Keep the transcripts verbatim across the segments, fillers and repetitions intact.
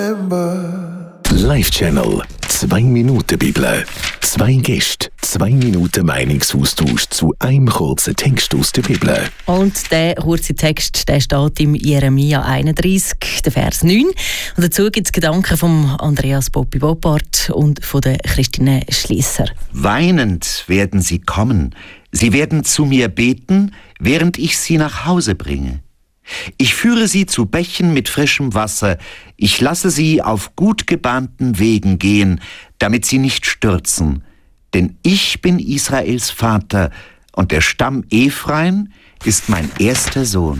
Live-Channel. Zwei Minuten Bibel. Zwei Gäste. Zwei Minuten Meinungsaustausch zu einem kurzen Text aus der Bibel. Und der kurze Text der steht im Jeremia einunddreißig, der Vers neun. Und dazu gibt es Gedanken von Andreas Boppi Boppard und von der Christine Schliesser. Weinend werden sie kommen. Sie werden zu mir beten, während ich sie nach Hause bringe. Ich führe sie zu Bächen mit frischem Wasser. Ich lasse sie auf gut gebahnten Wegen gehen, damit sie nicht stürzen. Denn ich bin Israels Vater und der Stamm Ephraim ist mein erster Sohn.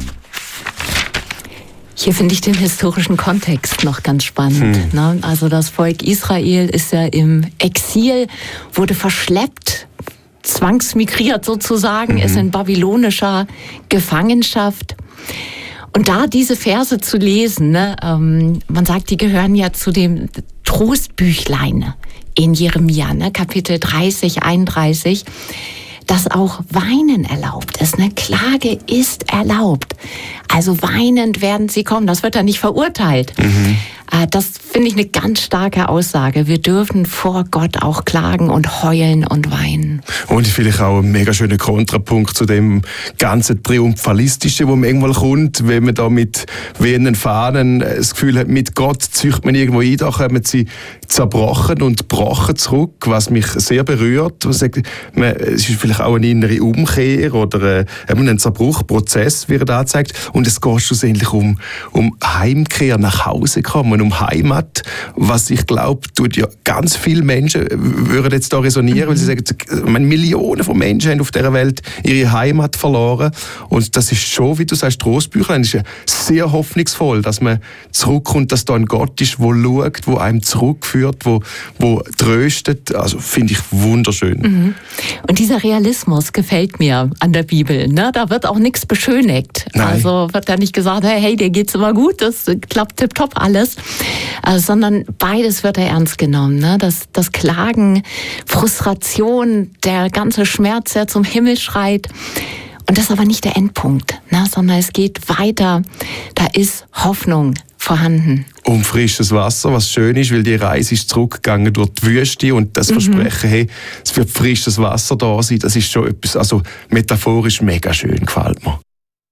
Hier finde ich den historischen Kontext noch ganz spannend. Hm. Ne? Also das Volk Israel ist ja im Exil, wurde verschleppt, zwangsmigriert sozusagen, mhm. ist in babylonischer Gefangenschaft. Und da diese Verse zu lesen, ne, ähm, man sagt, die gehören ja zu dem Trostbüchlein in Jeremia, ne, Kapitel dreißig, einunddreißig, dass auch Weinen erlaubt ist. Ne? Klage ist erlaubt. Also weinend werden sie kommen. Das wird dann nicht verurteilt. Mhm. Das finde ich eine ganz starke Aussage. Wir dürfen vor Gott auch klagen und heulen und weinen. Und vielleicht auch ein mega schöner Kontrapunkt zu dem ganzen Triumphalistischen, wo man irgendwann kommt, wenn man da mit wehenden Fahnen das Gefühl hat, mit Gott zücht man irgendwo ein, da kommen sie zerbrochen und gebrochen zurück, was mich sehr berührt. Es ist vielleicht auch eine innere Umkehr oder ein Zerbruchprozess, wie er da zeigt. Und es geht schlussendlich um, um Heimkehr, nach Hause kommen, um Heimat, was ich glaube, tut ja ganz viele Menschen, würden jetzt da resonieren, mhm. weil sie sagen, meine, Millionen von Menschen haben auf dieser Welt ihre Heimat verloren. Und das ist schon, wie du sagst, Trostbüchlein, ist ja sehr hoffnungsvoll, dass man zurückkommt, dass da ein Gott ist, der schaut, der einem zurückführt, wo, wo tröstet. Also finde ich wunderschön. Mhm. Und dieser Realismus gefällt mir an der Bibel. Ne? Da wird auch nichts beschönigt. Nein. Also wird da nicht gesagt, hey, hey, dir geht's immer gut, das klappt tipptopp alles. Also, sondern beides wird er ernst genommen. Ne? Das, das Klagen, Frustration, der ganze Schmerz, der zum Himmel schreit. Und das ist aber nicht der Endpunkt, ne? Sondern es geht weiter. Da ist Hoffnung vorhanden. Um frisches Wasser, was schön ist, weil die Reise ist zurückgegangen durch die Wüste und das mhm. Versprechen, hey, es wird frisches Wasser da sein, das ist schon etwas, also metaphorisch mega schön, gefällt mir.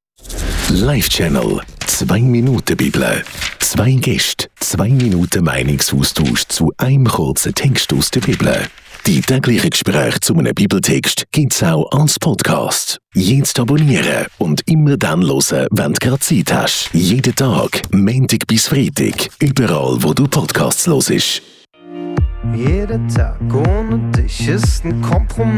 Live-Channel. Zwei Minuten Bibel. Zwei Gäste. Zwei Minuten Meinungsaustausch zu einem kurzen Text aus der Bibel. Die täglichen Gespräche zu einem Bibeltext gibt es auch als Podcast. Jetzt abonnieren und immer dann hören, wenn du gerade Zeit hast. Jeden Tag, Montag bis Freitag, überall wo du Podcasts hörst. Jeder Tag ohne dich ist ein Kompromiss.